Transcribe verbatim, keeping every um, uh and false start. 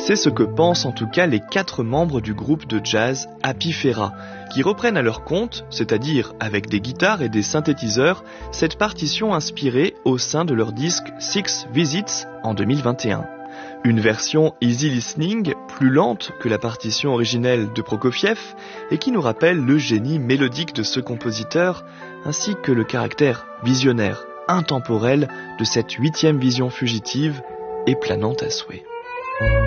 C'est ce que pensent en tout cas les quatre membres du groupe de jazz Apifera, qui reprennent à leur compte, c'est-à-dire avec des guitares et des synthétiseurs, cette partition inspirée au sein de leur disque Six Visits en deux mille vingt et un. Une version easy listening, plus lente que la partition originelle de Prokofiev, et qui nous rappelle le génie mélodique de ce compositeur, ainsi que le caractère visionnaire, intemporel de cette huitième vision fugitive et planante à souhait.